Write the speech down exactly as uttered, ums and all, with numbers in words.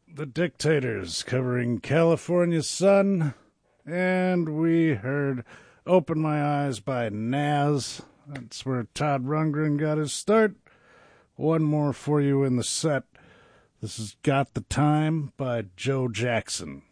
The Dictators covering California Sun, and we heard Open My Eyes by Nas. That's where Todd Rundgren got his start. One more for you in the set. This is Got the Time by Joe Jackson.